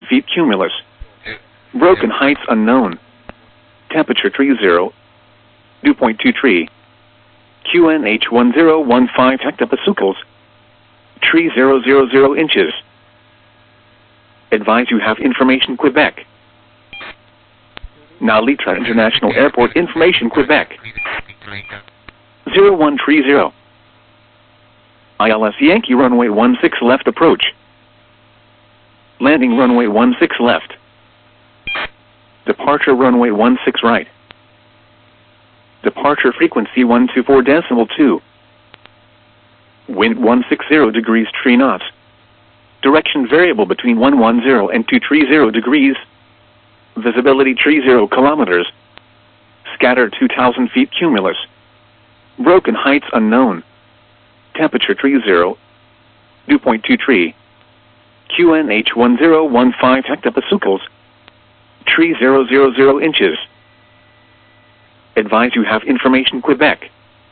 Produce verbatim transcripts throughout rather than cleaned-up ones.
feet cumulus. Broken heights unknown. Temperature three zero. Dew point two three. Q N H one zero one five hectopascals. Tree zero zero zero inches. Advise you have information Quebec. Now Litra International Airport information Quebec. zero one three zero. I L S Yankee runway one six left approach. Landing runway one six left. Departure runway one six right. Departure frequency one two four decimal two. Wind one sixty degrees three knots. Direction variable between one ten and two thirty degrees. Visibility thirty kilometers. Scatter two thousand feet cumulus. Broken heights unknown. Temperature three zero. Dew point two three. Q N H one zero one five hectopascals. Tree zero zero zero inches. Advise you have information Quebec.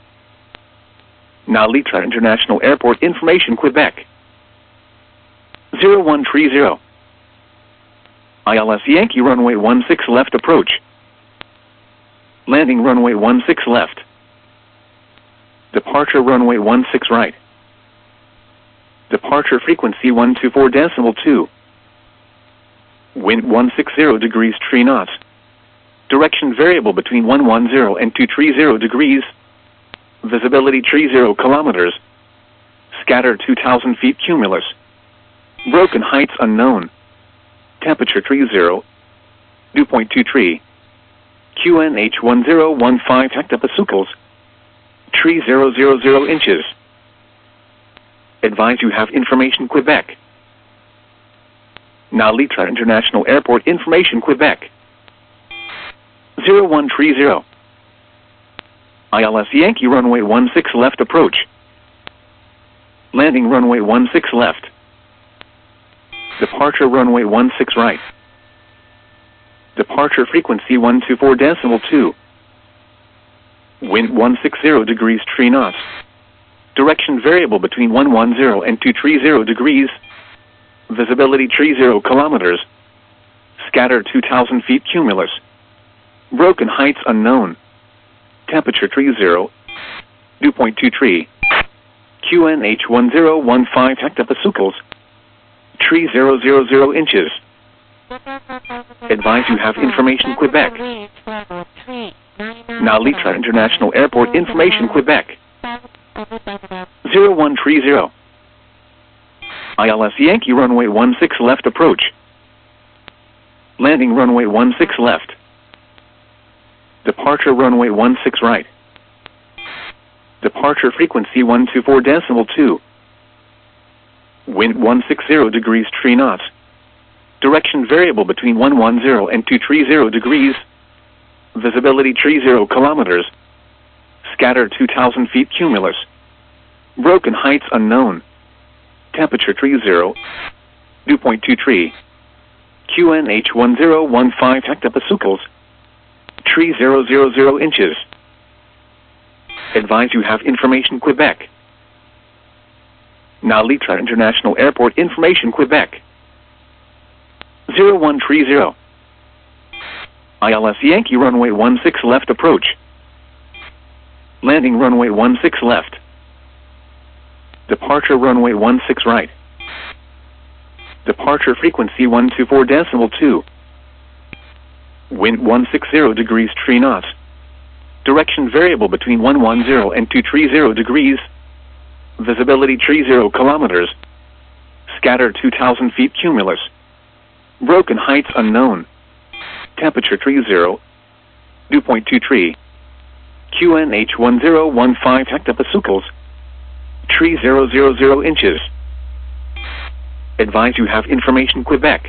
Now Litra International Airport information Quebec. zero one three zero. I L S Yankee runway one six left approach. Landing runway one six left. Departure runway one six right. Departure frequency one two four decimal two. Wind one sixty degrees three knots. Direction variable between one ten and two thirty degrees. Visibility thirty kilometers. Scatter two thousand feet cumulus. Broken heights unknown. Temperature three zero. Dew point two three. Q N H one zero one five hectopascals. Tree zero zero zero inches. Advise you have information Quebec. Now Litra International Airport information Quebec. zero one three zero. I L S Yankee runway one six left approach. Landing runway one six left. Departure runway one six right. Departure frequency one two four decimal two. Wind one sixty degrees three knots. Direction variable between one ten and two thirty degrees. Visibility thirty kilometers. Scatter two thousand feet cumulus. Broken heights unknown. Temperature three zero. Dew point two three. Q N H one zero one five hectopascals. Tree zero zero zero inches. Advise you have information Quebec. Now Litra International Airport information Quebec. zero one three zero. I L S Yankee runway one six left approach. Landing runway one six left. Departure runway one six right. Departure frequency one two four decimal two. Wind one sixty degrees three knots. Direction variable between one ten and two thirty degrees. Visibility thirty kilometers. Scatter two thousand feet cumulus. Broken heights unknown. Temperature three zero. Dew point two three. Q N H one zero one five hectopascals. Tree zero zero zero inches. Advise you have information Quebec. Now Litra International Airport information Quebec. zero one three zero. I L S Yankee runway one six left approach. Landing runway one six left. Departure runway one six right. Departure frequency one two four decimal two. Wind one sixty degrees three knots. Direction variable between one ten and two thirty degrees. Visibility thirty kilometers. Scatter two thousand feet cumulus. Broken heights unknown. Temperature three zero. Dew point two three. Q N H one zero one five hectopascals. Tree zero zero zero inches. Advise you have information Quebec.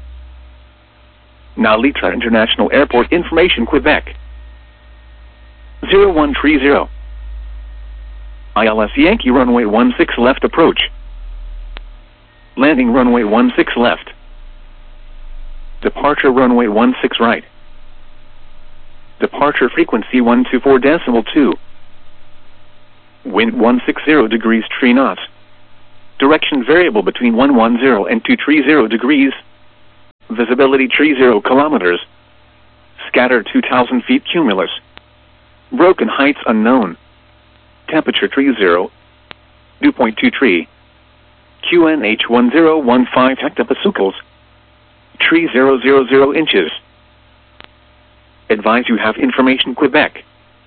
Now Litra International Airport information Quebec. zero one three zero. I L S Yankee runway one six left approach. Landing runway one six left. Departure runway one six right. Departure frequency one two four decimal two. Wind one sixty degrees three knots. Direction variable between one ten and two thirty degrees. Visibility tree zero kilometers. Scatter two thousand feet cumulus. Broken heights unknown. Temperature tree zero. Dew point two tree. Q N H one zero one five hectopascals. Tree zero zero zero inches. Advise you have information Quebec.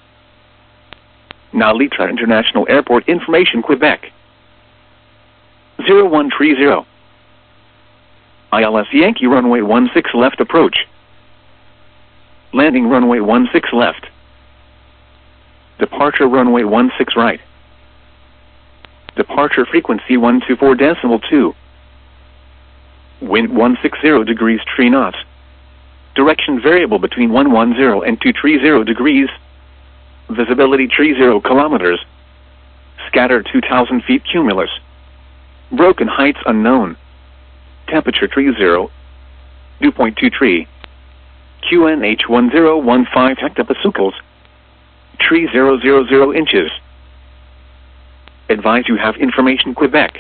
Now Litra International Airport information Quebec. zero one three zero. I L S Yankee runway one six left approach. Landing runway one six left. Departure runway one six right. Departure frequency one two four decimal two. Wind one sixty degrees three knots. Direction variable between one ten and two thirty degrees. Visibility three zero kilometers. Scatter two thousand feet cumulus. Broken heights unknown. Temperature three zero. Dew point two three. Q N H one zero one five hectopascals. Tree zero zero zero inches. Advise you have information Quebec.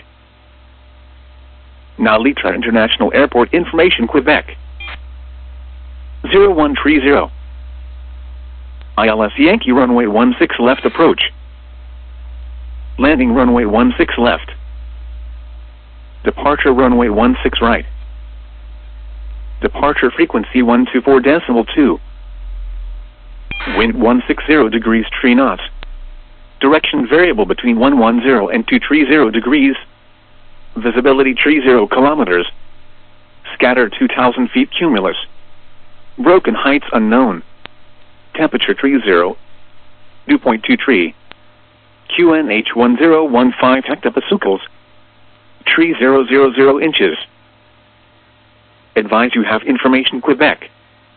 Now Litra International Airport information Quebec. zero one three zero. I L S Yankee runway one six left approach. Landing runway one six left. Departure runway one six right. Departure frequency one two four decimal two. Wind one sixty degrees three knots. Direction variable between one ten and two thirty degrees. Visibility three zero kilometers. Scatter two thousand feet cumulus. Broken heights unknown. Temperature three zero. Dew point two three. Q N H one zero one five hectopascals. Tree zero zero zero inches. Advise you have information Quebec.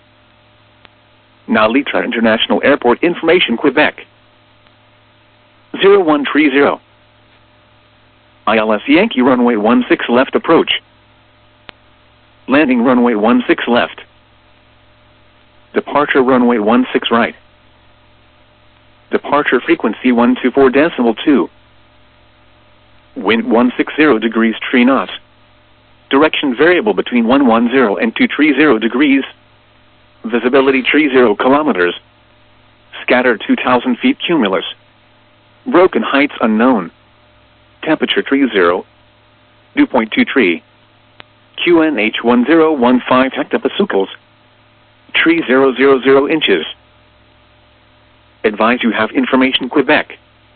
Now Litra International Airport information Quebec. zero one three zero. I L S Yankee runway one six left approach. Landing runway one six left. Departure runway one six right. Departure frequency one two four decimal two. Wind one sixty degrees three knots. Direction variable between one ten and two thirty degrees. Visibility three zero kilometers. Scatter two thousand feet cumulus. Broken heights unknown. Temperature three zero. Dew point two three. Q N H one zero one five hectopascals. Tree zero zero zero inches. Advise you have information Quebec.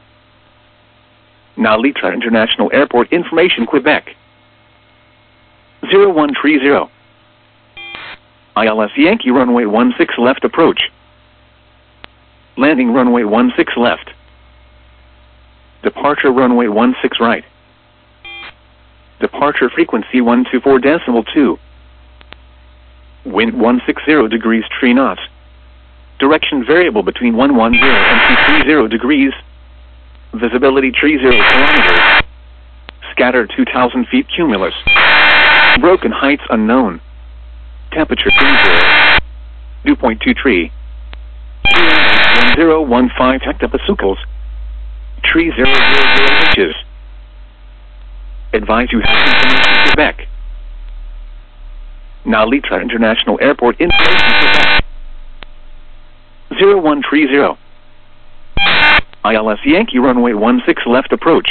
Now Litra International Airport information Quebec. zero one three zero. I L S Yankee runway one six left approach. Landing runway one six left. Departure runway one six right. Departure frequency one two four decimal two. Wind one sixty degrees three knots. Direction variable between one ten and two thirty degrees. Visibility three zero kilometers. Scatter two thousand feet cumulus. Broken heights unknown. Temperature three zero. Dew point two three. Q N H one zero one five hectopascals. Tree zero zero zero inches. Advise you have information Quebec. Now Litra International Airport information Quebec. zero one three zero. I L S Yankee runway one six left approach.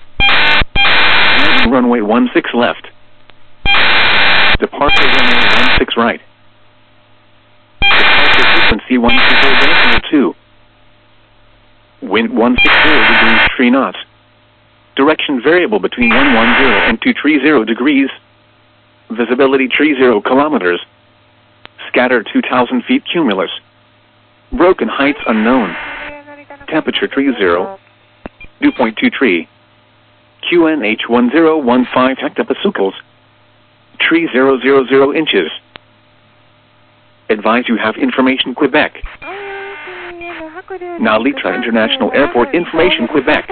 Runway one six left. Departure runway one six right. Departure frequency one two four decimal two. Wind one sixty degrees three knots. Direction variable between one ten and two thirty degrees. Visibility three zero kilometers. Scatter two thousand feet cumulus. Broken heights unknown. Temperature three zero. Dew point two three. Q N H one zero one five hectopascals. Tree zero zero zero inches. Advise you have information Quebec. Now Litra International Airport information Quebec.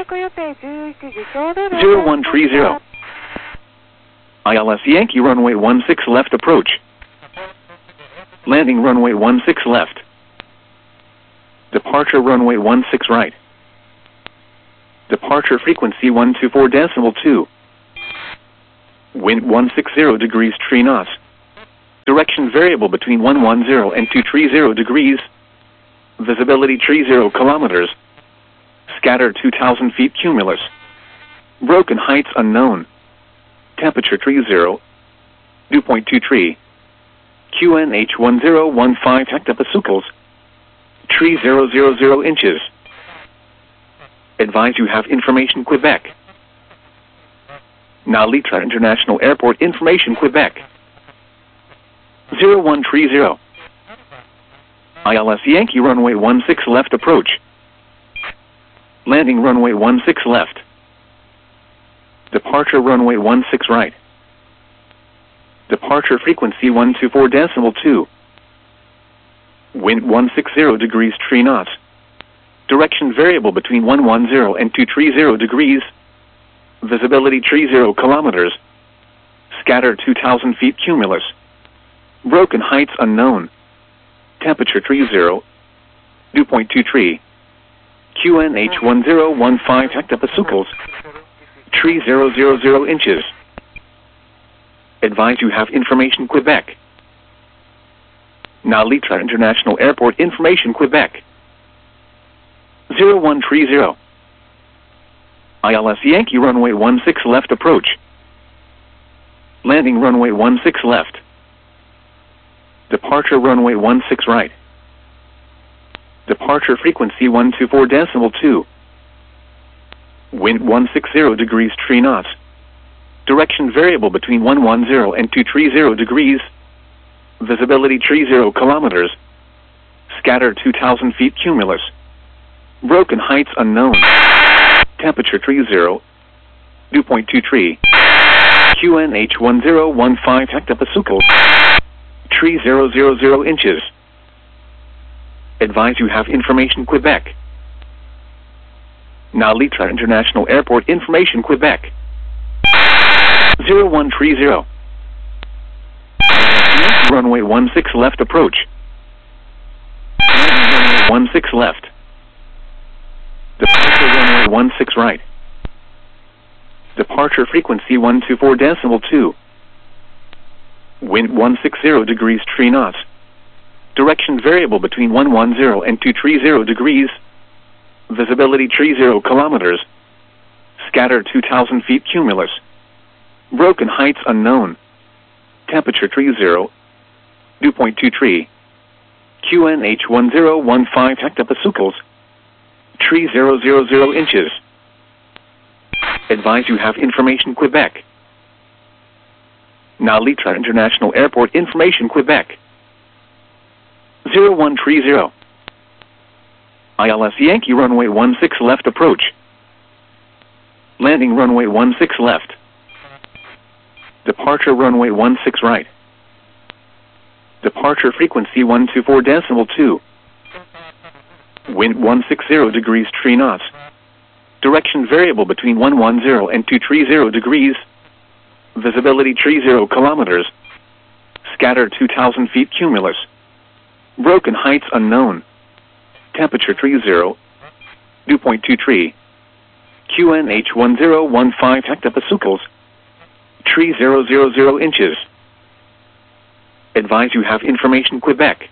zero one three zero. I L S Yankee runway one six left approach. Landing runway one six left. Departure runway one six right. Departure frequency one two four decimal two. Wind one sixty degrees three knots. Direction variable between one one zero and two three zero degrees. Visibility three zero kilometers. Scatter two thousand feet cumulus. Broken heights unknown. Temperature three zero. Dew point two three. Q N H one zero one five hectopascals. three thousand inches. Advise you have information Quebec. Now Litra International Airport information Quebec. zero one three zero. I L S Yankee runway one six left approach. Landing runway one six left. Departure runway one six right. Departure frequency one two four decimal two. Wind one sixty degrees three knots. Direction variable between one one zero and two three zero degrees. Visibility three zero kilometers. Scatter two thousand feet cumulus. Broken heights unknown. Temperature three zero. Dew point two three. Q N H one zero one five hectopascals. three thousand inches. Advise you have information Quebec. Now Litra International Airport information Quebec. zero one three zero. I L S Yankee runway one six left approach. Landing runway one six left. Departure runway one six right. Departure frequency one two four decimal two. Wind one sixty degrees three knots. Direction variable between one one zero and two three zero degrees. Visibility three zero kilometers. Scatter two thousand feet cumulus. Broken heights unknown. Temperature three zero. Dew point two three. Q N H one zero one five hectopascals. three thousand inches. Advise you have information Quebec. Now Litra International Airport information Quebec. zero one three zero. Runway one six left approach. one six left. Departure runway one six right. Departure frequency one two four decimal two. Wind one sixty degrees three knots. Direction variable between one one zero and two three zero degrees. Visibility three zero kilometers. Scatter two thousand feet cumulus. Broken heights unknown. Temperature three zero. Dew point two three. Q N H one zero one five hectopascals. three thousand inches. Advise you have information Quebec. Now Litra International Airport information Quebec. zero one three zero. I L S Yankee runway one six left approach. Landing runway one six left. Departure runway one six right. Departure frequency one two four decimal two. Wind one sixty degrees three knots. Direction variable between one one zero and two three zero degrees. Visibility three zero kilometers. Scatter two thousand feet cumulus. Broken heights unknown. Temperature three zero. Dew point two three. Q N H one zero one five hectopascals. three thousand inches. Advise you have information Quebec.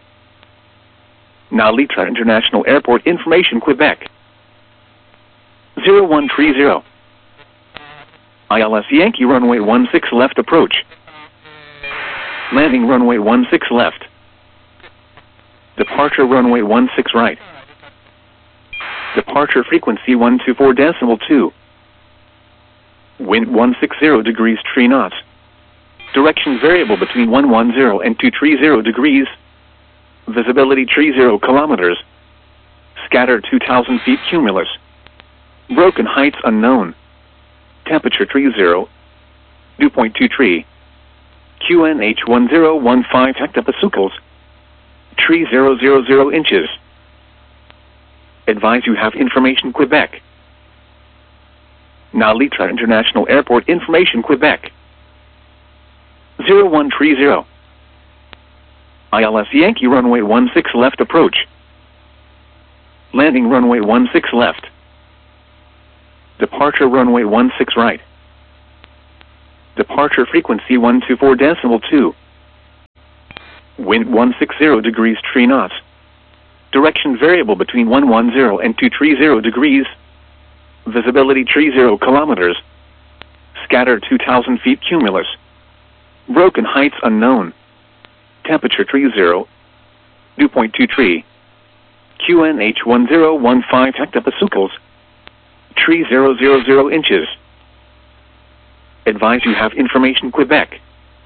Now Litra International Airport information Quebec. zero one three zero. I L S Yankee runway one six left approach. Landing runway one six left. Departure runway one six right. Departure frequency one two four decimal two. Wind one sixty degrees three knots. Direction variable between one one zero and two three zero degrees. Visibility three zero kilometers. Scatter two thousand feet cumulus. Broken heights unknown. Temperature three zero. Dew point two three. Q N H one zero one five hectopascals. three thousand inches. Advise you have information Quebec. Now Litra International Airport information Quebec. zero one three zero. I L S Yankee runway one six left approach. Landing runway one six left. Departure runway one six right. Departure frequency one two four decimal two. Wind one sixty degrees three knots. Direction variable between one ten and two thirty degrees. Visibility thirty kilometers. Scatter two thousand feet cumulus. Broken heights unknown. Temperature thirty. Dew point two three. Q N H one zero one five hectopascals. three thousand inches. Advise you have information Quebec.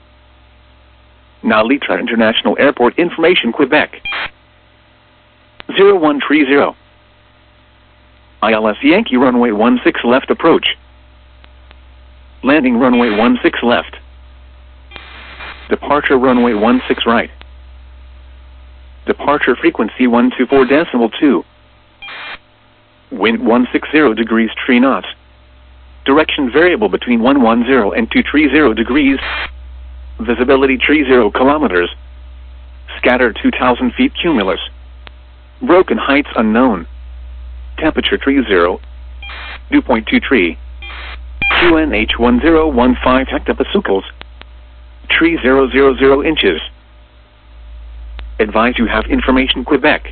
Nalitra International Airport information Quebec. zero one three zero. I L S Yankee runway one six left approach. Landing runway one six left. Departure runway one six right. Departure frequency one two four decimal two. Wind one sixty degrees three knots. Direction variable between one ten and two thirty degrees. Visibility thirty kilometers. Scatter two thousand feet cumulus. Broken heights unknown. Temperature thirty. Dew point two three. Q N H one zero one five hectopascals. three thousand inches. Advise you have information Quebec.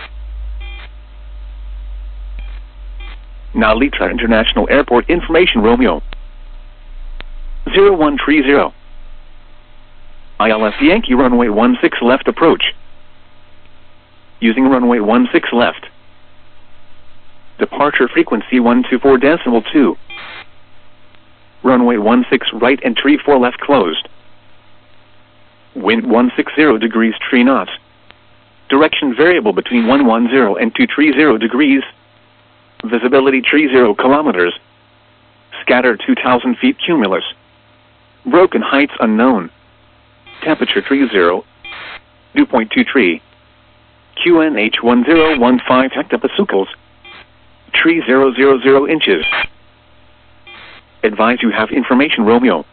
Nalitra International Airport information Romeo. zero one three zero. I L S Yankee runway one six left approach. Using runway one six left. Departure frequency one two four decimal two. Runway one six right and three four left closed. Wind one sixty degrees three knots. Direction variable between one ten and two thirty degrees. Visibility thirty kilometers. Scatter two thousand feet cumulus. Broken heights unknown. Temperature thirty. Dew point two three. Q N H one zero one five hectopascals. three thousand inches. Advise you have information Romeo.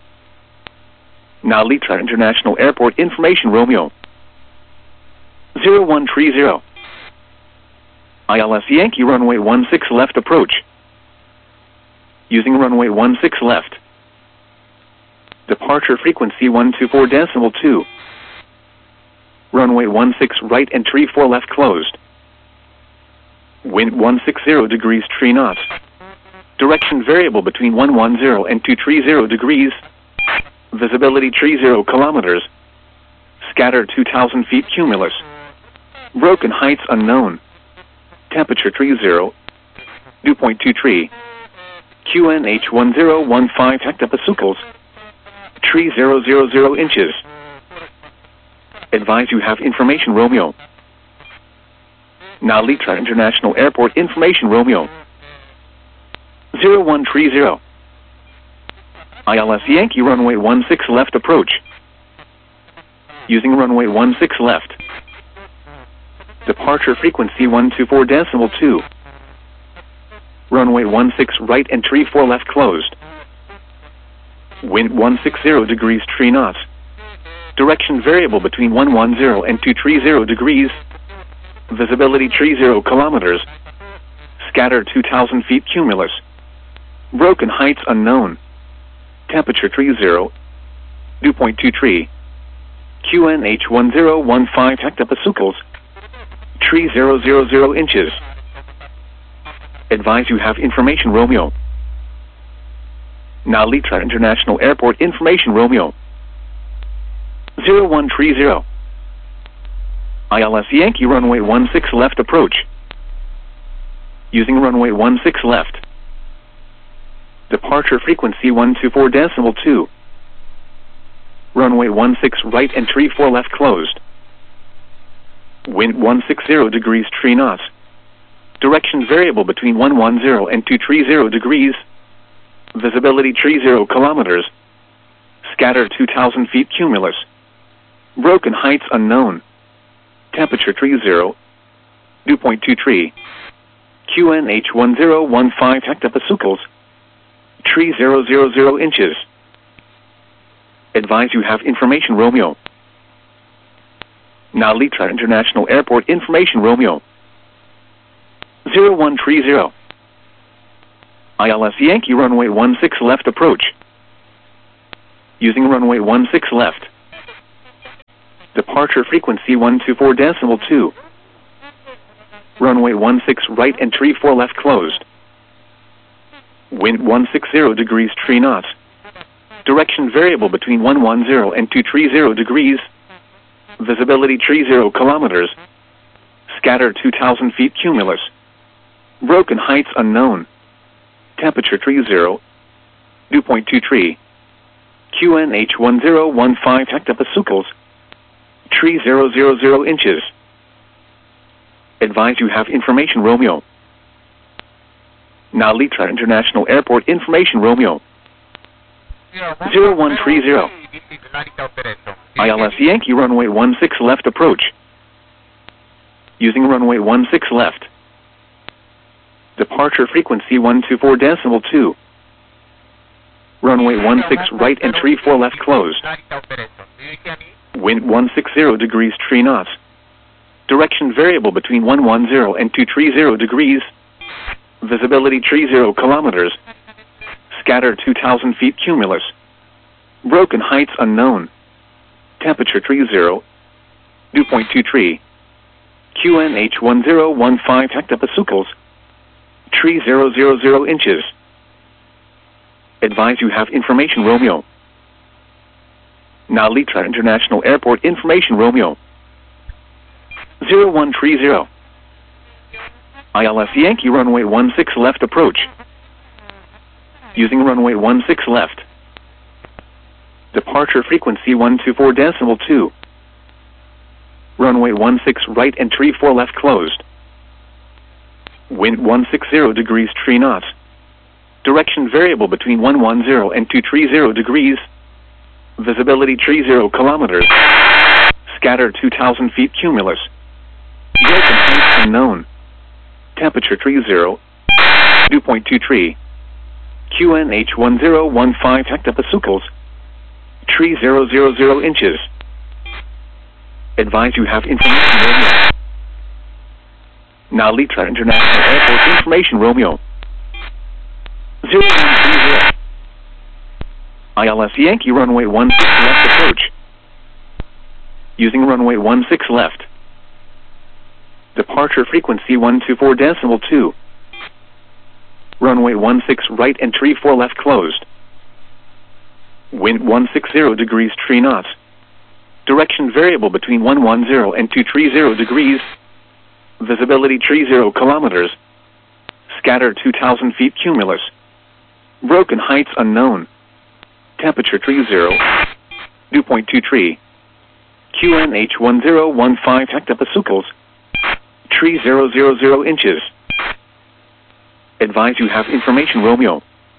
Nalitra International Airport information Romeo. zero one three zero. I L S Yankee runway one six left approach. Using runway one six left. Departure frequency one two four decimal two. Runway one six right and three four left closed. Wind one sixty degrees three knots. Direction variable between one ten and two thirty degrees. Visibility thirty kilometers. Scatter two thousand feet cumulus. Broken heights unknown. Temperature thirty. Dew point two three. Q N H one zero one five hectopascals. three thousand inches. Advise you have information Romeo. Nalitra International Airport information Romeo. zero one three zero. I L S Yankee runway one six left approach. Using runway one six left. Departure frequency one two four decimal two. Runway one six right and three four left closed. Wind one sixty degrees three knots. Direction variable between one ten and two thirty degrees. Visibility thirty kilometers. Scatter two thousand feet cumulus. Broken heights unknown. Temperature thirty. Dew point two three. Q N H one zero one five hectopascals. three thousand inches. Advise you have information Romeo. Nalitra International Airport information Romeo. zero one three zero. I L S Yankee runway one six left approach. Using runway one six left. Departure frequency one two four decimal two. Runway one six right and three four left closed. Wind one sixty degrees three knots. Direction variable between one ten and two thirty degrees. Visibility thirty kilometers. Scatter two thousand feet cumulus. Broken heights unknown. Temperature thirty. Dew point two three. Q N H one zero one five hectopascals. three thousand inches. Advise you have information Romeo. Nalitra International Airport information Romeo. zero one three zero. I L S Yankee runway one six left approach. Using runway one six left. Departure frequency one two four decimal two. Runway one six right and tree four left closed. Wind one sixty degrees three knots. Direction variable between one ten and two thirty degrees. Visibility three zero kilometers. Scatter two thousand feet cumulus. Broken heights unknown. Temperature three zero. Dew point two three. Q N H one zero one five hectopascals. three thousand inches. Advise you have information Romeo. Nalitra International Airport information Romeo. zero one three zero. I L S Yankee runway one six left approach. Using runway one six left. Departure frequency one two four decimal two. Runway one six right and tree four left closed. Wind one sixty degrees three knots. Direction variable between one ten and two thirty degrees. Visibility three zero kilometers. Scatter two thousand feet cumulus. Broken heights unknown. Temperature three zero. Dew point two three. Q N H one zero one five hectopascals. three thousand inches. Advise you have information Romeo. Nalitra International Airport information Romeo. zero one three zero. I L S Yankee runway one six left approach. Using runway one six left. Departure frequency one two four decimal two. Runway one six right and tree four left closed. Wind one sixty degrees three knots. Direction variable between one ten and two thirty degrees. Visibility three zero kilometers. Scatter two thousand feet cumulus. Broken heights unknown. Temperature three zero. Dew point two three. Q N H one zero one five hectopascals. three thousand inches. Advise you have information Romeo. Nalitra International Airport information Romeo. zero one three zero. I L S Yankee runway one six left approach. Using runway one six left. Departure frequency one two four decimal two. Runway one six right and tree four left closed. Wind one sixty degrees three knots. Direction variable between one ten and two thirty degrees. Visibility three zero kilometers. Scatter two thousand feet cumulus. Broken heights unknown. Temperature three zero. Dew point two three. Q N H one zero one five hectopascals. three thousand inches. Advise you have information Romeo.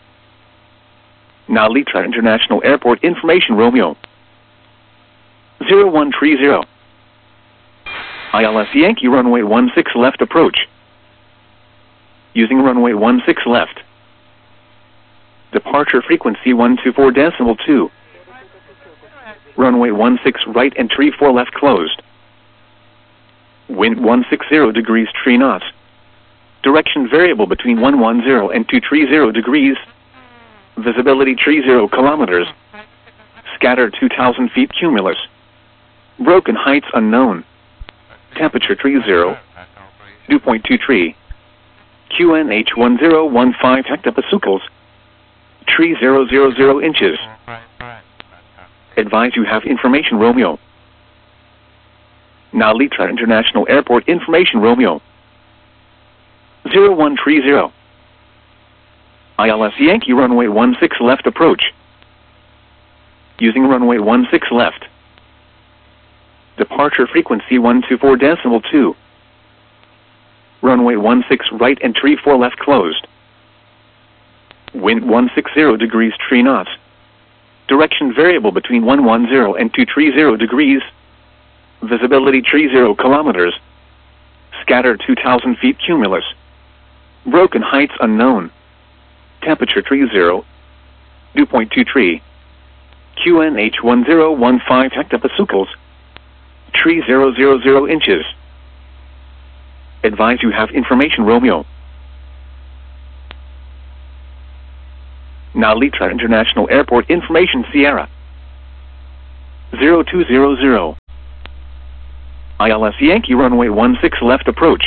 Nalitra International Airport information Romeo. zero one three zero. I L S Yankee runway one six left approach. Using runway one six left. Departure frequency one two four decimal two. Runway one six right and tree four left closed. Wind one sixty degrees three knots. Direction variable between one ten and two thirty degrees. Visibility three zero kilometers. Scatter two thousand feet cumulus. Broken heights unknown. Temperature three zero. Dew point two three. Q N H one zero one five hectopascals. three thousand inches. Advise you have information Romeo. Nalitra International Airport information Romeo. zero one three zero. I L S Yankee runway one six left approach. Using runway one six left. Departure frequency one two four decimal two. Runway one six right and tree four left closed. Wind one sixty degrees three knots. Direction variable between one ten and two thirty degrees. Visibility three zero kilometers. Scatter two thousand feet cumulus. Broken heights unknown. Temperature three zero. Dew point two three. Q N H one zero one five hectopascals. three thousand inches. Advise you have information Romeo. Nalitra International Airport information Sierra. zero two zero zero. I L S Yankee runway one six left approach.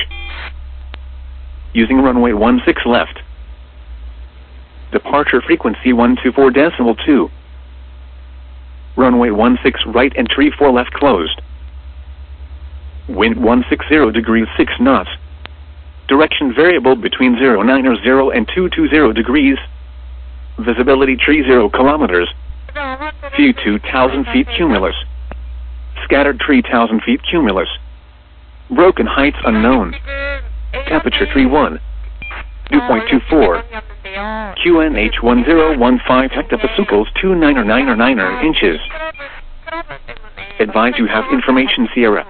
Using runway one six left. Departure frequency one two four decimal two. Runway one six right entry four left closed. Wind one sixty degrees six knots. Direction variable between zero nine zero and two two zero degrees. Visibility three zero kilometers. View two thousand feet cumulus. Scattered three thousand feet cumulus. Broken heights unknown. Temperature three one. Dew point two four. Q N H one zero one five hectopascals two nine or nine or nine or inches. Advise you have information Sierra.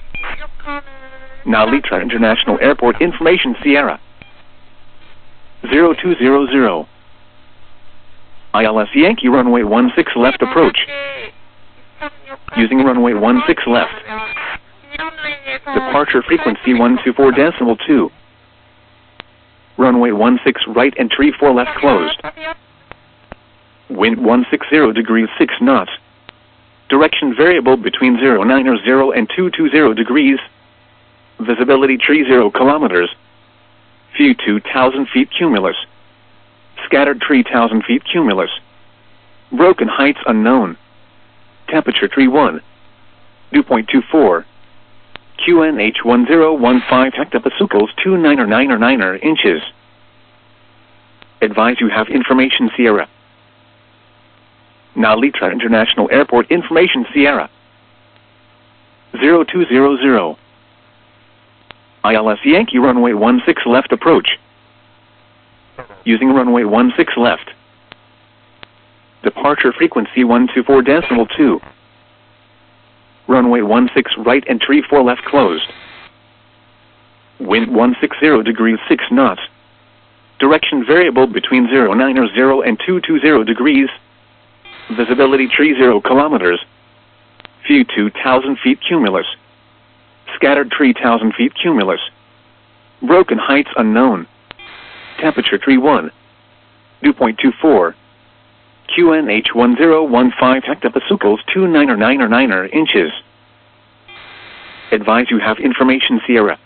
Now Litra International Airport information Sierra. zero two zero zero. I L S Yankee runway one six left approach. Using runway one six left. Departure frequency one two four decimal two. Runway one six right entry four left closed. Wind one sixty degrees six knots. Direction variable between zero nine zero and two two zero degrees. Visibility three zero kilometers. View two thousand feet cumulus. Scattered three thousand feet cumulus. Broken heights unknown. Temperature three one. Dew point two four. Q N H one zero one five hectopascals two nine or nine or nine or inches. Advise you have information Sierra. Now Litra International Airport information Sierra. zero two zero zero. I L S Yankee runway one six left approach. Using runway one six left. Departure frequency one two four decimal two. Runway one six right entry four left closed. Wind one sixty degrees six knots. Direction variable between zero nine zero and two two zero degrees. Visibility three zero kilometers. View two thousand feet cumulus. Scattered three thousand feet cumulus. Broken heights unknown. Temperature three one. Dew point two four. Q N H one zero one five hectopascals two nine or nine or nine or inches. Advise you have information Sierra.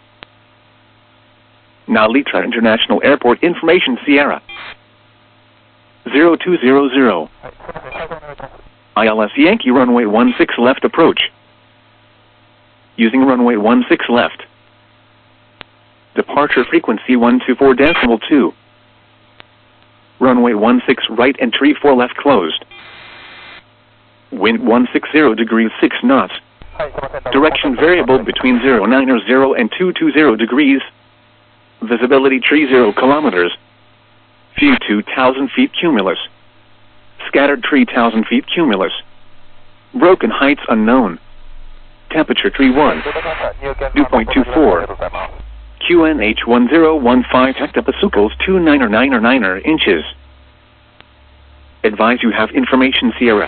Now Litra International Airport information Sierra. zero two zero zero. I L S Yankee runway one six left approach. Using runway one six left. Departure frequency one two four decimal two. Runway one six right entry four left closed. Wind one sixty degrees six knots. Direction variable between zero nine zero and two two zero degrees. Visibility three zero kilometers. View two thousand feet cumulus. Scattered three thousand feet cumulus. Broken heights unknown. Temperature three one. Dew point two four. Q N H one zero one five hectopascals two nine or nine or nine or inches. Advise you have information Sierra.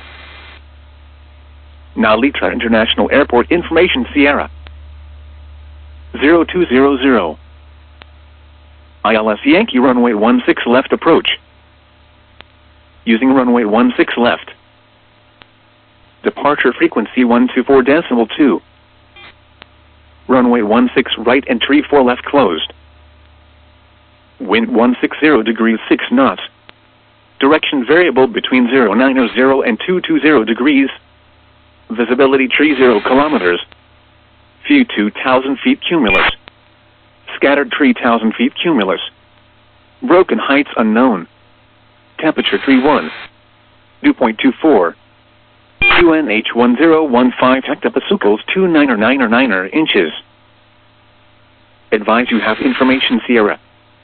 Now Litra International Airport information Sierra. zero two zero zero. I L S Yankee runway one six left approach. Using runway one six left. Departure frequency one two four decimal two. Runway one six right entry four left closed. Wind one sixty degrees six knots. Direction variable between zero nine zero and two two zero degrees. Visibility three zero kilometers. View two thousand feet cumulus. Scattered three thousand feet cumulus. Broken heights unknown. Temperature three one. Dew point two four. Q N H one zero one five hectopascals two nine or nine or nine or inches. Advise you have information Sierra.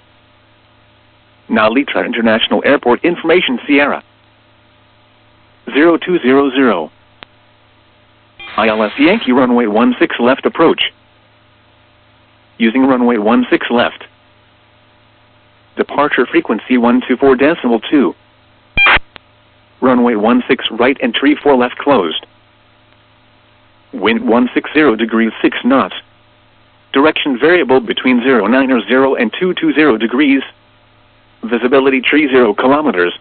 Now Litra International Airport information Sierra. zero two zero zero. I L S Yankee runway one six left approach. Using runway one six left. Departure frequency one two four decimal two. Runway one six right entry four left closed. Wind one sixty degrees six knots. Direction variable between zero nine zero and two two zero degrees. Visibility three zero kilometers.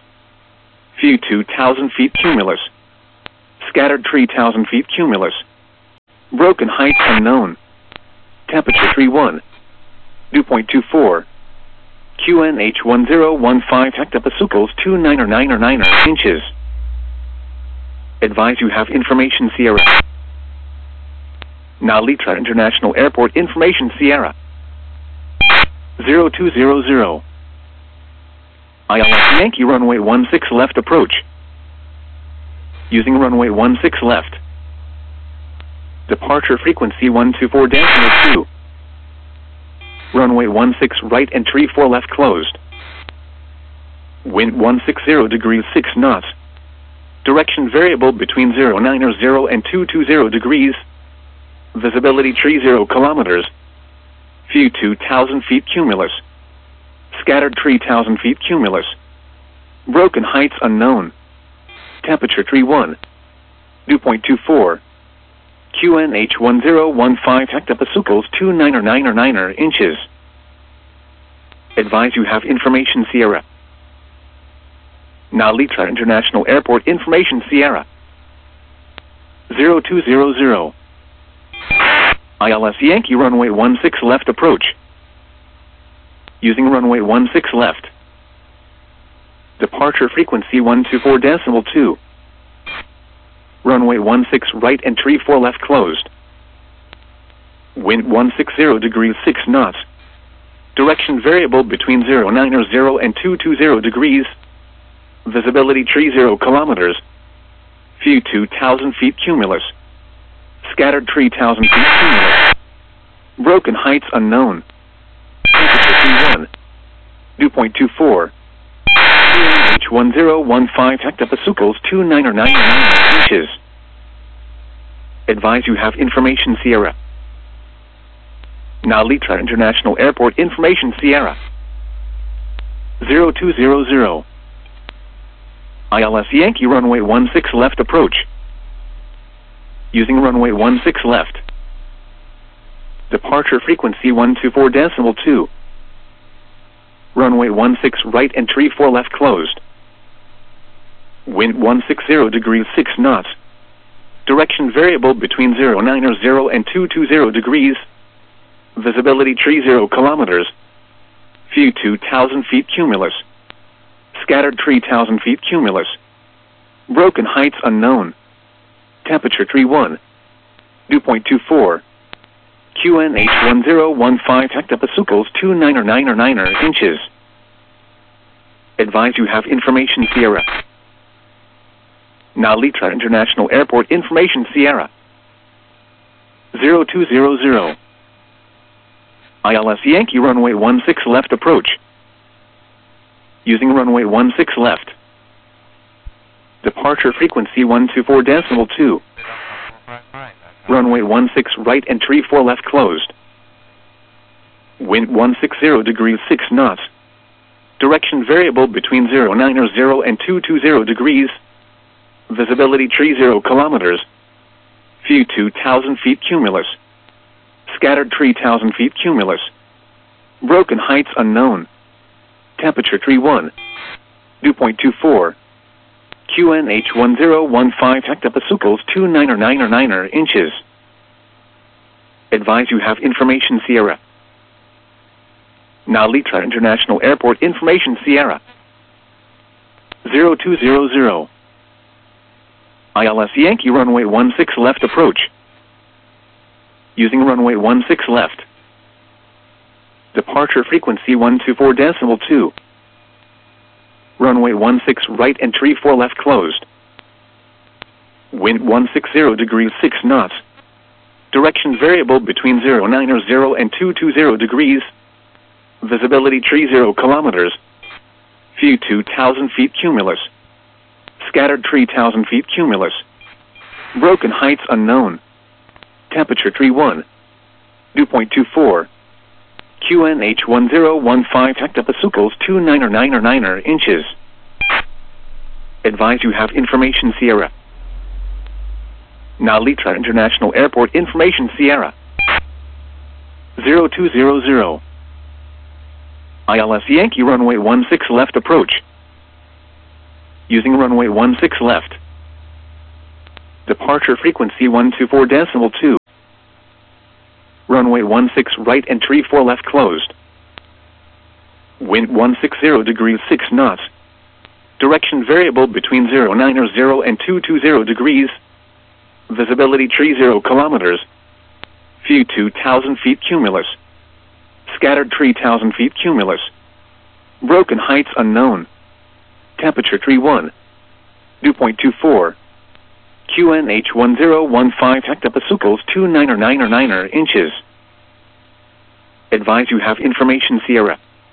View two thousand feet cumulus. Scattered three thousand feet cumulus. Broken height unknown. Temperature three one. Dew point two four. Q N H one zero one five hectopascals two nine or nine or nine inches. Advise you have information Sierra. Nalitra International Airport information Sierra. zero two zero zero. I L S Yankee runway one six left approach. Using runway one six left. Departure frequency one two four decimal two. Runway one six right entry four left closed. Wind one sixty degrees six knots. Direction variable between zero nine or zero and two two zero degrees. Visibility tree zero kilometers. View two thousand feet cumulus. Scattered three thousand feet cumulus. Broken heights unknown. Temperature three one. Dew point two four. Q N H one zero one five hectopascals two nine or nine or nine inches. Advise you have information Sierra. Nalitra International Airport information Sierra. zero two zero zero. I L S Yankee runway one six left approach. Using runway one six left. Departure frequency one two four decimal two. Runway one six right entry four left closed. Wind one sixty degrees six knots. Direction variable between zero nine or zero and two two zero degrees. Visibility tree zero kilometers. View two thousand feet cumulus. Scattered three thousand feet cumulus. Broken heights unknown. Temperature three one. Dew point two four. Q N H one zero one five hectopascals two nine or nine or nine inches. Advise you have information Sierra. Nalitra International Airport information Sierra. zero two zero zero. I L S Yankee runway one six left approach. Using runway one six left. Departure frequency one two four decimal two. Runway one six right entry four left closed. Wind one sixty degrees six knots. Direction variable between zero nine or zero and two two zero degrees. Visibility tree zero kilometers. View two thousand feet cumulus. Scattered three thousand feet cumulus. Broken heights unknown. Temperature three one. Dew point two four. Q N H one zero one five hectopascals two nine or nine or nine inches. Advise you have information Sierra. Nalitra International Airport information Sierra. zero two zero zero. I L S Yankee runway one six left approach. Using runway one six left. Departure frequency one two four decimal two. Runway one six right entry four left closed. Wind one sixty degrees six knots. Direction variable between zero nine or zero and two two zero degrees. Visibility tree zero kilometers. View two thousand feet cumulus. Scattered three thousand feet cumulus. Broken heights unknown. Temperature three one. Dew point two four. Q N H one zero one five hectopascals two nine or nine or nine inches. Advise you have information Sierra. Nalitra International Airport information Sierra. zero two zero zero. I L S Yankee runway one six left approach. Using runway one six left. Departure frequency one two four decimal two. Runway one six right entry four left closed. Wind one sixty degrees six knots. Direction variable between zero nine or zero and two two zero degrees. Visibility tree zero kilometers. View two thousand feet cumulus. Scattered three thousand feet cumulus. Broken heights unknown. Temperature three one. Dew point two four. Q N H one zero one five hectopascals two nine or nine or nine inches. Advise you have information Sierra. Nalitra International Airport information Sierra. zero two zero zero. I L S Yankee runway one six left approach. Using runway one six left. Departure frequency one two four decimal two. Runway one six right entry four left closed. Wind one sixty degrees six knots. Direction variable between zero nine zero and two two zero degrees. Visibility tree zero kilometers. View two thousand feet cumulus. Scattered three thousand feet cumulus. Broken heights unknown. Temperature tree one. Dew point two four. Q N H one zero one five hectopascals two nine or nine or nine inches. Advise you have information Sierra.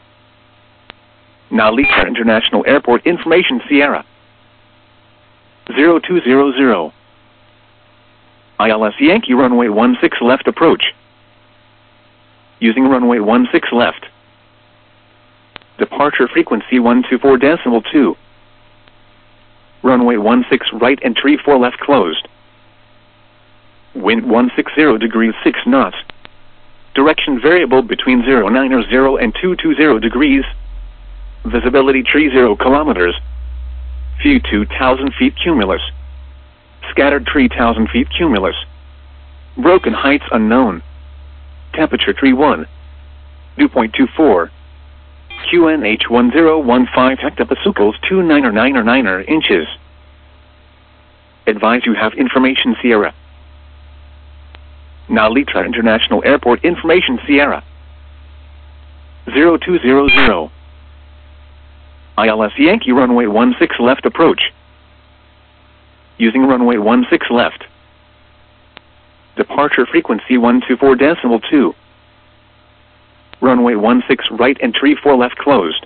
Nalita International Airport information Sierra. zero two zero zero. I L S Yankee runway one six left approach. Using runway one six left. Departure frequency one two four decimal two. Runway one six right entry four left closed. Wind one sixty degrees six knots. Direction variable between zero nine zero and two two zero degrees. Visibility tree zero kilometers. View two thousand feet cumulus. Scattered three thousand feet cumulus. Broken heights unknown. Temperature tree one. Dew point two four. Q N H one zero one five hectopascals two nine or nine or nine inches. Advise you have information Sierra. Nalita International Airport information Sierra. zero two zero zero. I L S Yankee runway one six left approach. Using runway one six left. Departure frequency one two four decimal two. Runway one six right entry four left closed.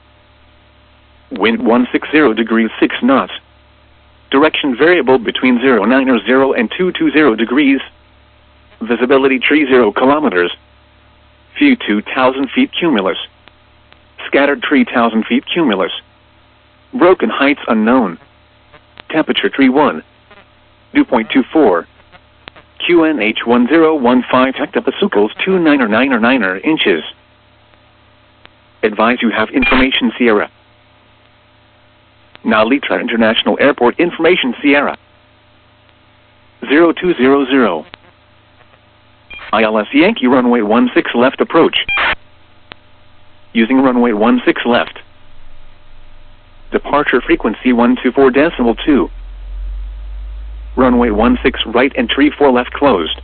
Wind one sixty degrees six knots. Direction variable between zero nine zero and two two zero degrees. Visibility tree zero kilometers. View two thousand feet cumulus. Scattered three thousand feet cumulus. Broken heights unknown. Temperature tree one. Dew point two four. Q N H one zero one five hectopascals two nine or nine or nine inches. Advise you have information Sierra. Nalita International Airport information Sierra. zero two zero zero. I L S Yankee runway one six left approach. Using runway one six left. Departure frequency one two four decimal two. Runway one six right entry four left closed.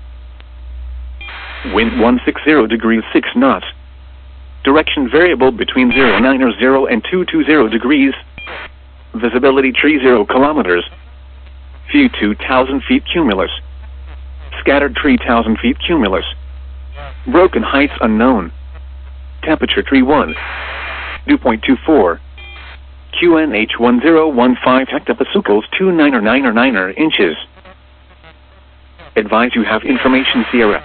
Wind one sixty degrees six knots. Direction variable between zero nine zero and two two zero degrees. Visibility tree zero kilometers. View two thousand feet cumulus. Scattered three thousand feet cumulus. Broken heights unknown. Temperature tree one. Dew point two four. Q N H one zero one five hectopascals two nine or nine or nine inches. Advise you have information Sierra.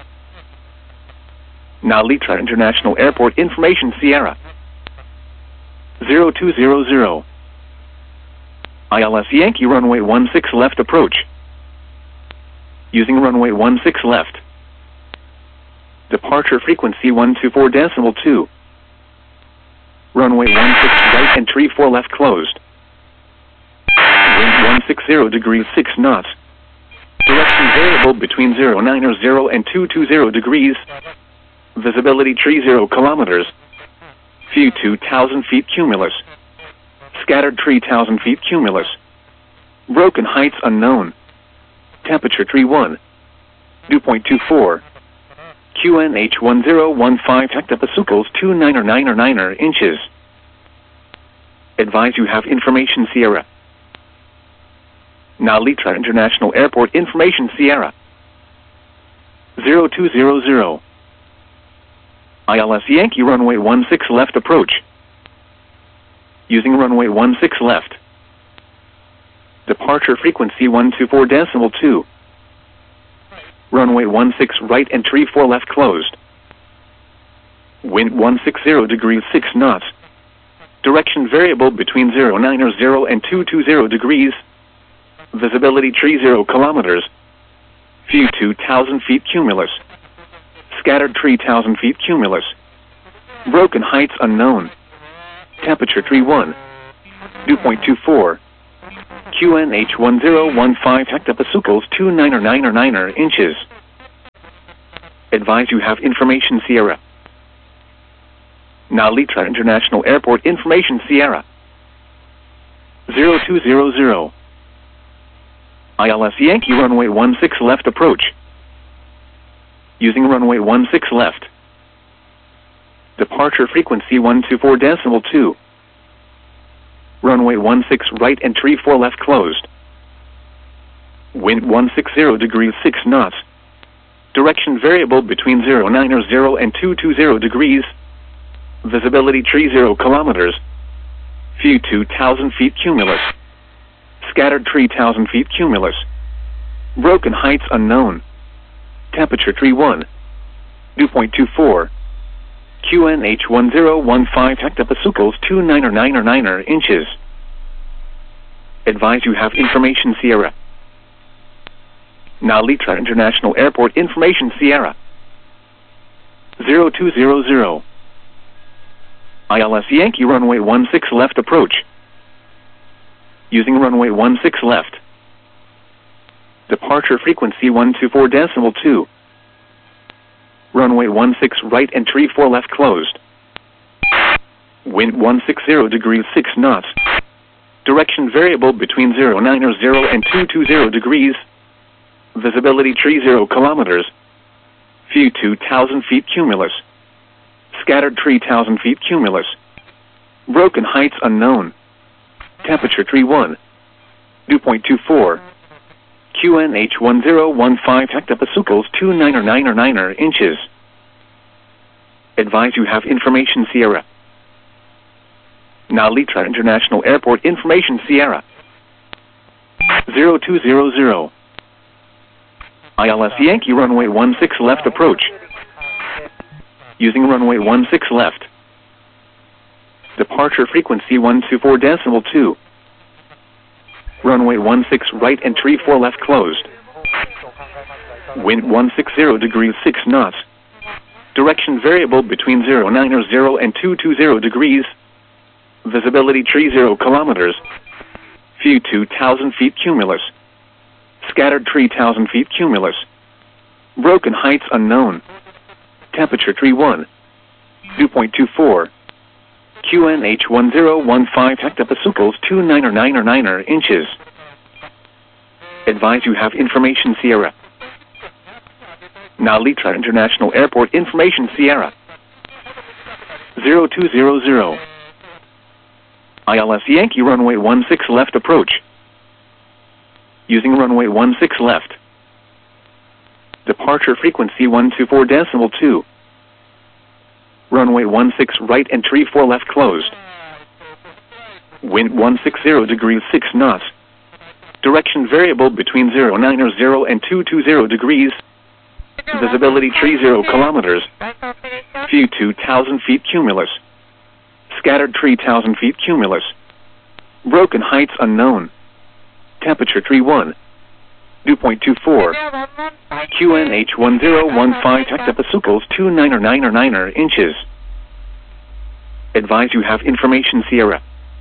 Nalita International Airport information Sierra. zero two zero zero. I L S Yankee runway one six left approach. Using runway one six left. Departure frequency one two four decimal two. Runway one six right entry four left closed. Wind one sixty degrees six knots. Direction variable between zero nine zero and two two zero degrees. Visibility tree zero kilometers. View two thousand feet cumulus. Scattered three thousand feet cumulus. Broken heights unknown. Temperature tree one. Dew point two four. Q N H one zero one five hectopascals two nine or nine or nine inches. Advise you have information Sierra. Nalita International Airport information Sierra. zero two zero zero. I L S Yankee runway one six left approach. Using runway one six left. Departure frequency one two four decimal two. Runway one six right entry four left closed. Wind one sixty degrees six knots. Direction variable between zero nine zero and two two zero degrees. Visibility tree zero kilometers. View two thousand feet cumulus. Scattered three thousand feet cumulus. Broken heights unknown. Temperature tree one. Dew point two four. Q N H one zero one five hectopascals two nine or nine or nine inches. Advise you have information Sierra. Nalitra International Airport information Sierra. zero two zero zero. I L S Yankee runway one six left approach. Using runway one six left. Departure frequency one two four decimal two. Runway one six right entry four left closed. Wind one sixty degrees six knots. Direction variable between zero nine zero and two two zero degrees. Visibility tree zero kilometers. View two thousand feet cumulus. Scattered three thousand feet cumulus. Broken heights unknown. Temperature tree one. Dew point two four. Q N H one zero one five hectopascals two niner niner niner inches. Advise you have information Sierra. Nalitra International Airport information Sierra. zero two zero zero. I L S Yankee runway one six left approach. Using runway one six left. Departure frequency one two four decimal two. Runway one six right entry four left closed. Wind one sixty degrees six knots. Direction variable between zero nine zero and two two zero degrees. Visibility tree zero kilometers. View two thousand feet cumulus. Scattered three thousand feet cumulus. Broken heights unknown. Temperature tree one. Dew point two four. Q N H one zero one five hectopascals two niner niner niner inches. Advise you have information Sierra. Nalitra International Airport information Sierra. zero two zero zero. I L S Yankee runway one six left approach. Using runway one six left. Departure frequency one two four decimal two. Runway one six right entry four left closed. Wind one sixty degrees six knots. Direction variable between zero nine zero and two two zero degrees. Visibility tree zero kilometers. View two thousand feet cumulus. Scattered three thousand feet cumulus. Broken heights unknown. Temperature tree one. Dew point two four. Q N H one zero one five hectopascals two niner niner niner inches. Advise you have information Sierra. Nalitra International Airport information Sierra. zero two zero zero. I L S Yankee runway one six left approach. Using runway one six left. Departure frequency one two four decimal two. Runway one six right entry four left closed. Wind one sixty degrees six knots. Direction variable between zero nine zero and two two zero degrees. Visibility tree zero kilometers. View two thousand feet cumulus. Scattered three thousand feet cumulus. Broken heights unknown. Temperature tree one. Dew point two four. Q N H one zero one five hectopascals two niner niner niner inches. Advise you have information Sierra.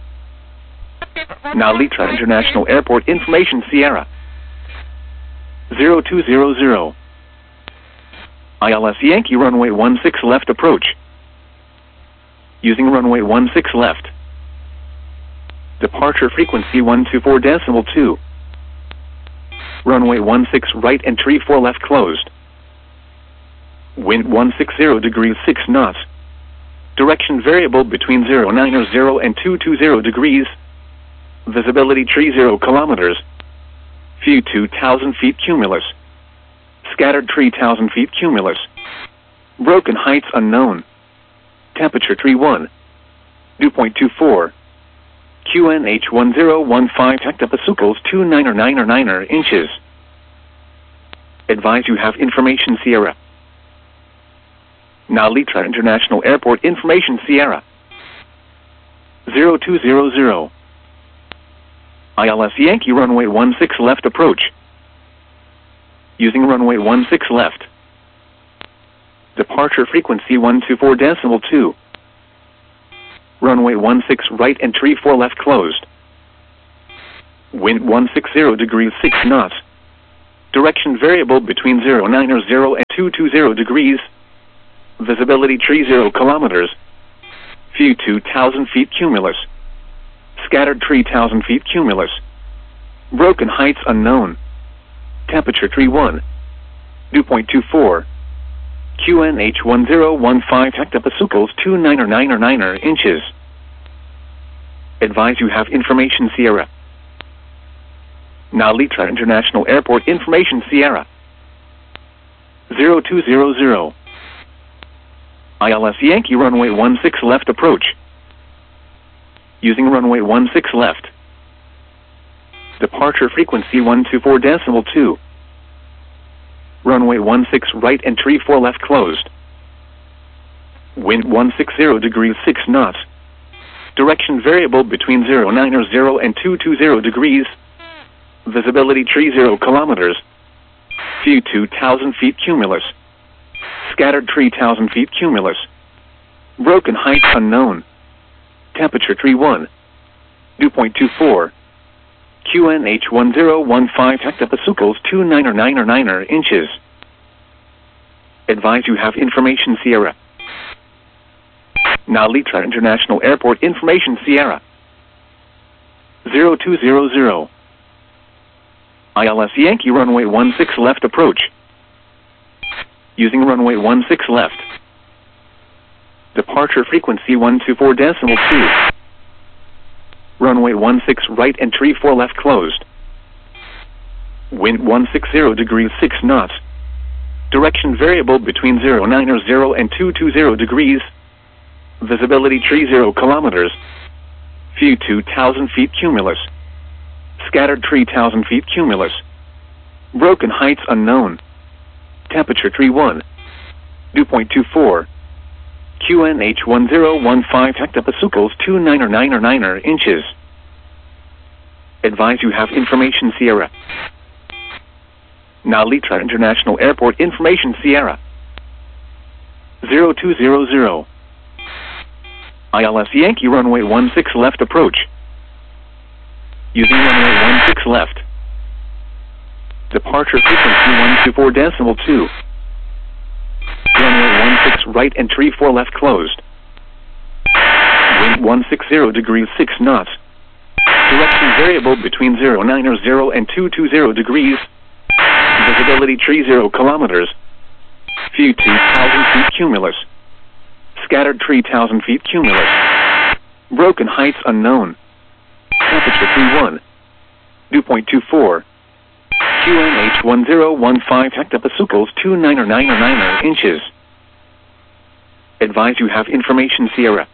Nalitra International Airport information Sierra. zero two zero zero. I L S Yankee runway one six left approach. Using runway one six left. Departure frequency one two four decimal two. Runway one six right entry four left closed. Wind one sixty degrees six knots. Direction variable between zero nine zero and two two zero degrees. Visibility tree zero kilometers. View two thousand feet cumulus. Scattered three thousand feet cumulus. Broken heights unknown. Temperature tree one. Dew point two four. Q N H one zero one five hectopascals two niner niner niner inches. Advise you have information Sierra. Nalitra International Airport information Sierra. zero two zero zero. I L S Yankee runway one six left approach. Using runway one six left. Departure frequency one two four decimal two. Runway one six right entry four left closed. Wind one sixty degrees six knots. Direction variable between zero nine zero and two two zero degrees. Visibility tree zero kilometers. View two thousand feet cumulus. Scattered tree one thousand feet cumulus. Broken heights unknown. Temperature tree one. Dew point two four. Q N H one zero one five hectopascals two nine nine nine inches. Advise you have information Sierra. Nalitra International Airport information Sierra. zero two zero zero. I L S Yankee runway one six left approach. Using runway one six left. Departure frequency one two four decimal two. Runway one six right and tree four left closed. Wind one sixty degrees six knots. Direction variable between zero nine zero and two two zero degrees. Visibility tree zero kilometers. View two thousand feet cumulus. Scattered tree one thousand feet cumulus. Broken heights unknown. Temperature tree one. Dew point two four. Q N H one zero one five hectopascals two nine nine nine inches. Advise you have information Sierra. Nalitra International Airport information Sierra. zero two zero zero. I L S Yankee runway one six left approach. Using runway one six left. Departure frequency one two four decimal two. Runway one six right and tree four left closed. Wind one sixty degrees six knots. Direction variable between zero nine zero and two two zero degrees. Visibility tree zero kilometers. View two thousand feet cumulus. Scattered tree one thousand feet cumulus. Broken heights unknown. Temperature tree one. Dew point two four. Q N H one zero one five hectopascals two nine nine nine inches. Advise you have information Sierra. Nalitra International Airport information Sierra. zero two zero zero. I L S Yankee runway one six left approach. Using runway one six left. Departure frequency one two four decimal two. Runway one six right and tree four left closed. Wind one sixty degrees six knots. Direction variable between zero nine zero and two two zero degrees. Visibility tree zero kilometers. View two thousand feet cumulus. Scattered tree one thousand feet cumulus. Broken heights unknown. Temperature tree one. Dew point two four. Q N H one zero one five hectopascals two nine nine nine inches. Advise you have information Sierra.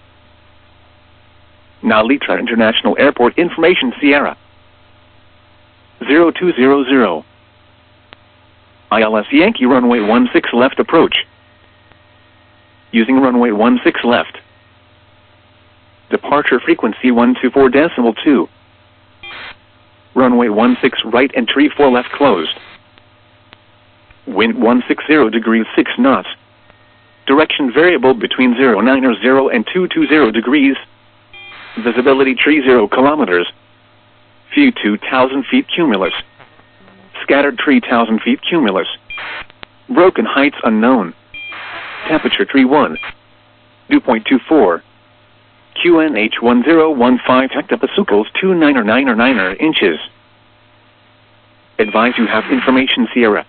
Nalitra International Airport information Sierra. zero two zero zero. I L S Yankee runway one six left approach. Using runway one six left. Departure frequency one two four decimal two. Runway one six right and tree four left closed. Wind one sixty degrees six knots. Direction variable between zero nine zero and two two zero degrees. Visibility tree zero kilometers. View two thousand feet cumulus. Scattered tree one thousand feet cumulus. Broken heights unknown. Temperature tree one. Dew point two four. Q N H one zero one five hectopascals two nine nine nine inches. Advise you have information Sierra.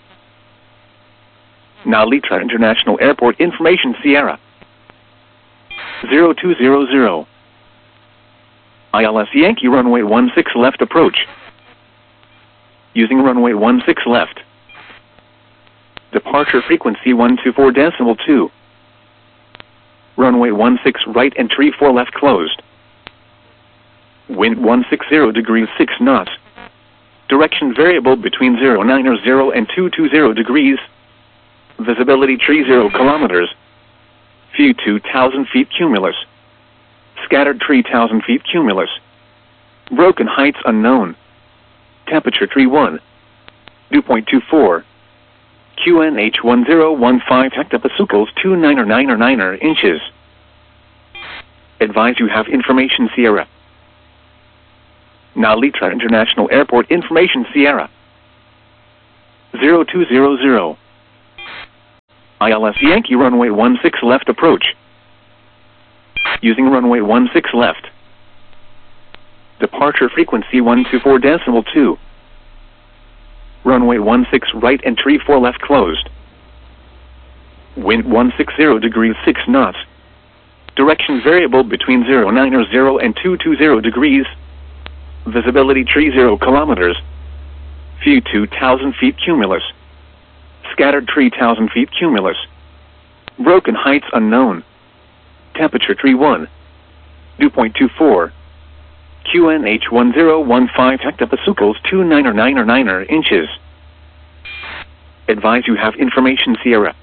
Nalitra International Airport information Sierra. zero two zero zero. I L S Yankee runway one six left approach. Using runway one six left. Departure frequency one two four decimal two. Runway one six right and tree four left closed. Wind one sixty degrees six knots. Direction variable between zero nine zero and two two zero degrees. Visibility tree zero kilometers. View two thousand feet cumulus. Scattered tree one thousand feet cumulus. Broken heights unknown. Temperature tree one. Dew point two four. Q N H one zero one five hectopascals two nine nine nine inches. Advise you have information Sierra. Nalitra International Airport information Sierra. zero two zero zero. I L S Yankee runway one six left approach. Using runway one six left. Departure frequency one two four decimal two. Runway one six right entry four left closed. Wind one sixty degrees six knots. Direction variable between zero nine zero and two two zero degrees. Visibility tree zero kilometers. View two thousand feet cumulus. Scattered tree one thousand feet cumulus. Broken heights unknown. Temperature tree one. Dew point two four. Q N H one zero one five hectopascals two niner niner niner inches. Advise you have information Sierra.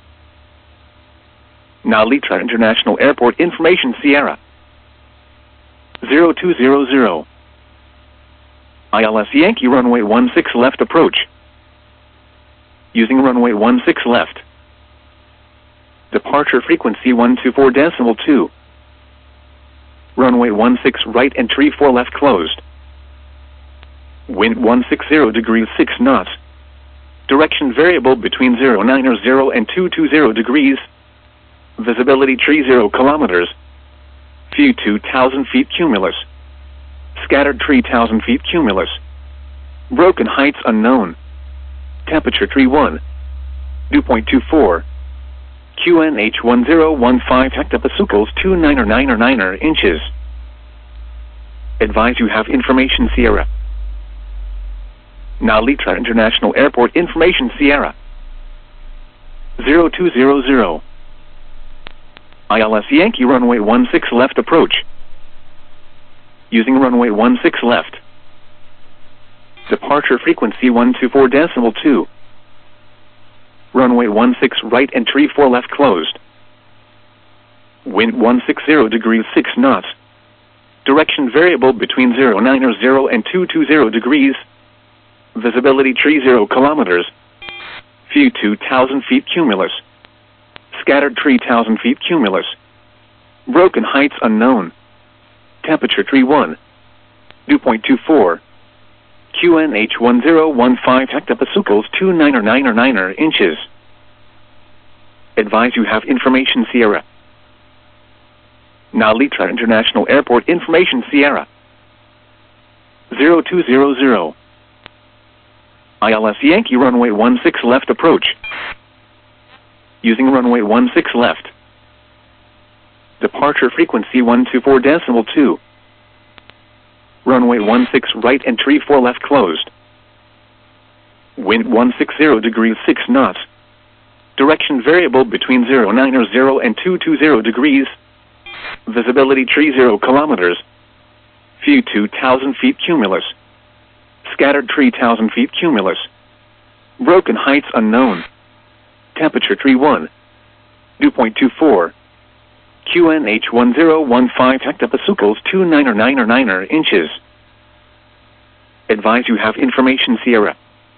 Now Litra International Airport information Sierra. zero two zero zero. I L S Yankee runway one six left approach. Using runway one six left. Departure frequency one two four decimal two. Runway one six right entry four left closed. Wind one sixty degrees six knots. Direction variable between zero nine zero and two two zero degrees. Visibility tree zero kilometers. View two thousand feet cumulus. Scattered tree one thousand feet cumulus. Broken heights unknown. Temperature tree one. Dew point two four. Q N H one zero one five hectopascals two niner niner niner inches. Advise you have information Sierra. Now Litra International Airport information Sierra. zero two zero zero. I L S Yankee runway one six left approach. Using runway one six left. Departure frequency one two four decimal two. Runway one six right entry four left closed. Wind one sixty degrees six knots. Direction variable between zero nine zero and two two zero degrees. Visibility tree zero kilometers. View two thousand feet cumulus. Scattered tree one thousand feet cumulus. Broken heights unknown. Temperature tree one. Dew point two four. Q N H one zero one five hectopascals two niner niner niner inches. Advise you have information Sierra. Now Litra International Airport information Sierra. zero two zero zero. I L S Yankee runway one six left approach. Using runway one six left. Departure frequency one two four decimal two. Runway one six right entry four left closed. Wind one sixty degrees six knots. Direction variable between zero nine zero and two two zero degrees. Visibility tree zero kilometers. View two thousand feet cumulus. Scattered tree one thousand feet cumulus. Broken heights unknown. Temperature tree one. Dew point two four. Q N H one zero one five hectopascals two niner niner niner inches. Advise you have information Sierra.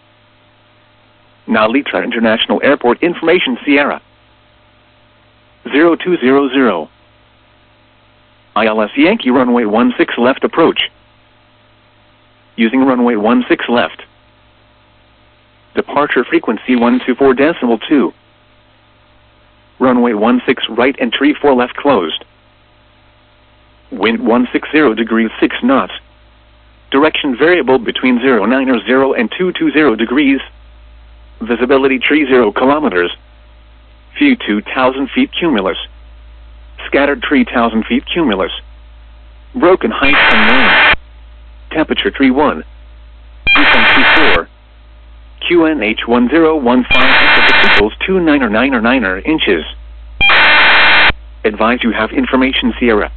Now Litra International Airport information Sierra. zero two zero zero. I L S Yankee runway one six left approach. Using runway one six left. Departure frequency one two four decimal two. Runway one six right entry four left closed. Wind one sixty degrees six knots. Direction variable between zero nine zero and two two zero degrees. Visibility tree zero kilometers. View two thousand feet cumulus. Scattered tree one thousand feet cumulus. Broken heights unknown. Temperature tree one. Dew point two four. Q N H one zero one five hectopascals two niner niner niner inches. Advise you have information Sierra.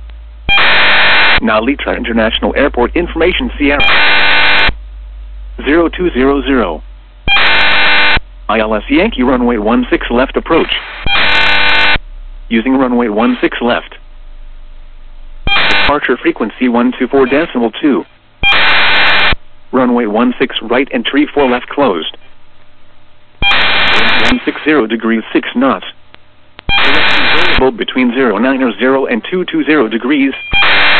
Now Litra International Airport information Sierra. zero two zero zero. I L S Yankee runway one six left approach. Using runway one six left. Departure frequency one two four decimal two. Runway one six right entry four left closed. one sixty degrees six knots. Direction variable between zero nine zero and two two zero degrees.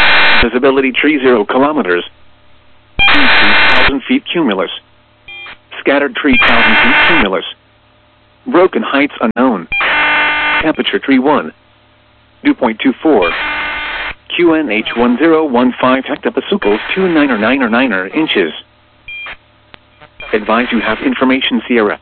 Visibility tree zero kilometers. two thousand feet cumulus. Scattered tree one thousand feet cumulus. Broken heights unknown. Temperature tree one. Dew point two four. Q N H one zero one five hectopascals two niner niner niner inches. Advise you have information Sierra.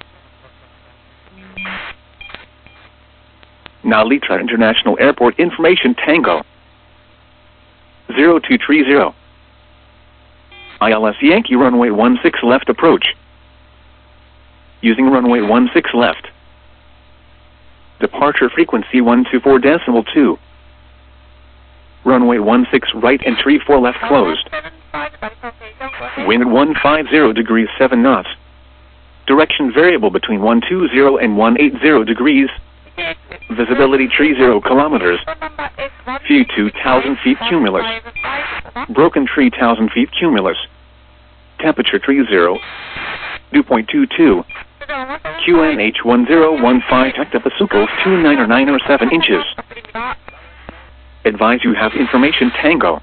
Nalitra International Airport information Tango. zero two three zero. I L S Yankee runway one six left approach. Using runway one six left. Departure frequency one two four decimal two. Runway one six right and three four left closed. Wind one five zero degrees seven knots. Direction variable between one two zero and one eight zero degrees. Visibility three zero kilometers. View two thousand feet cumulus. Broken tree one thousand feet cumulus. Temperature three zero. Dew point two two. Q N H one zero one five hectopascals two niner niner seven inches. Advise you have information Tango.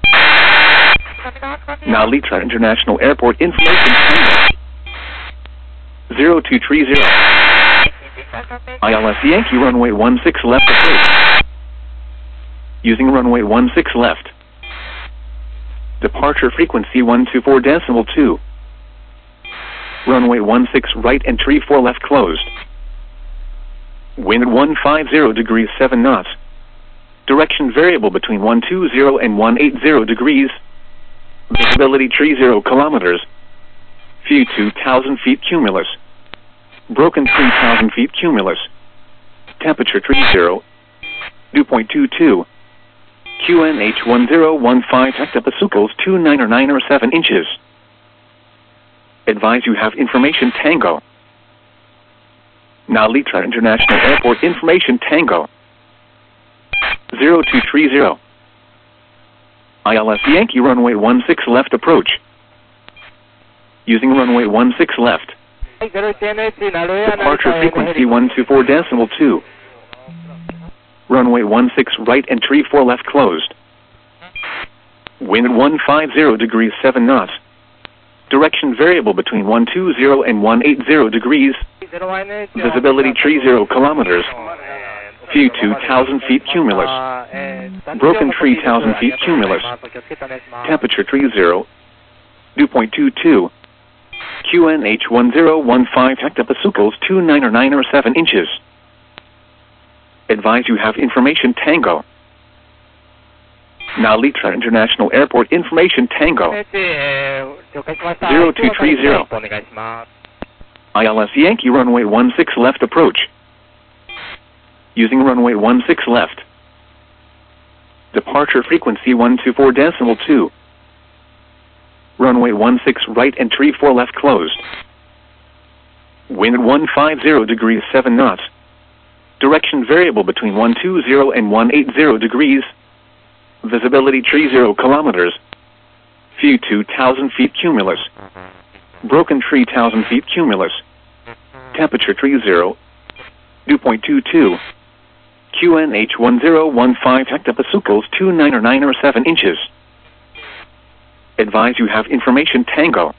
Nalitra International Airport information Tango. zero two three zero. I L S Yankee runway one six left approach. Using runway one six left. Departure frequency one two four decimal two. Runway one six right and three four left closed. Wind one five zero degrees seven knots. Direction variable between one two zero and one eight zero degrees. Visibility three zero kilometers. View two thousand feet cumulus. Broken three thousand feet cumulus. Temperature three zero. Dew point two two. Q N H one zero one five hectopascals two niner niner seven inches. Advise you have information Tango. Nalitra International Airport information Tango. zero two three zero. I L S Yankee runway one six left approach. Using runway one six left. Departure frequency one two four decimal two. Runway one six right and three four left closed. Wind one five zero degrees seven knots. Direction variable between one two zero and one eight zero degrees. Visibility three zero kilometers. View two thousand feet cumulus. Broken tree one thousand feet cumulus. Temperature three zero. Dew point two two. Q N H one zero one five hectopascals two niner niner seven inches. Advise you have information Tango. Nalitra International Airport information Tango. zero two three zero. I L S Yankee runway one six left approach. Using runway one six left. Departure frequency one two four decimal two. Runway one six right and three four left closed. Wind one five zero degrees seven knots. Direction variable between one two zero and one eight zero degrees. Visibility three zero kilometers. View two thousand feet cumulus. Broken tree one thousand feet cumulus. Temperature three zero. Dew point two two. Q N H one zero one five hectopascals two niner niner seven inches. Advise you have information Tango.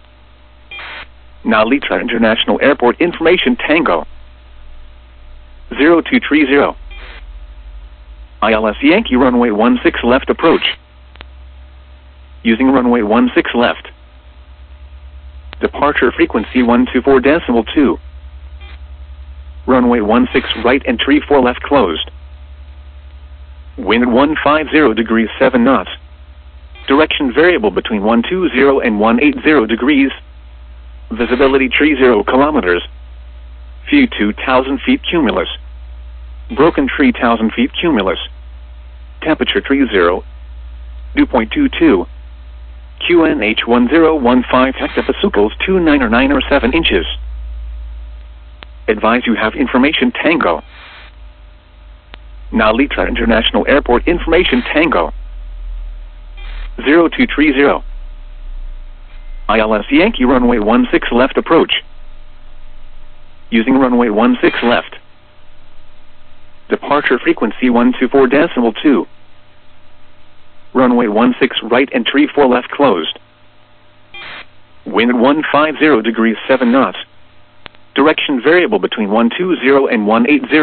Nalitra International Airport information Tango. zero two three zero. I L S Yankee runway one six left approach. Using runway one six left. Departure frequency one two four decimal two. Runway one six right and three four left closed. Wind one five zero degrees seven knots. Direction variable between one two zero and one eight zero degrees. Visibility three zero kilometers. View two thousand feet cumulus. Broken tree one thousand feet cumulus. Temperature three zero. Dew point two two. Q N H one zero one five hectopascals two niner niner seven inches. Advise you have information Tango. Nalitra International Airport information Tango. zero two three zero. I L S Yankee runway one six left approach. Using runway one six left. Departure frequency one two four decimal two. Runway one six right and three four left closed. Wind one five zero degrees seven knots. Direction variable between one two zero and one eight zero.